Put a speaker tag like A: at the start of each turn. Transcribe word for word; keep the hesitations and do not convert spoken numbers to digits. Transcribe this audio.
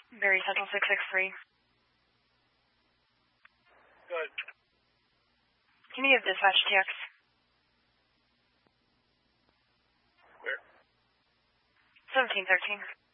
A: Very Central six six three.
B: Good.
A: Can you give dispatch T X?
B: Where?
A: seventeen thirteen.